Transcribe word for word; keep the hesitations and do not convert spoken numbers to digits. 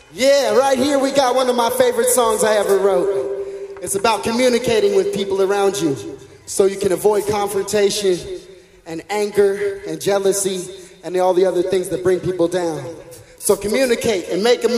Yeah, right here we got one of my favorite songs I ever wrote. It's about communicating with people around you so you can avoid confrontation and anger and jealousy and all the other things that bring people down. So communicate and make a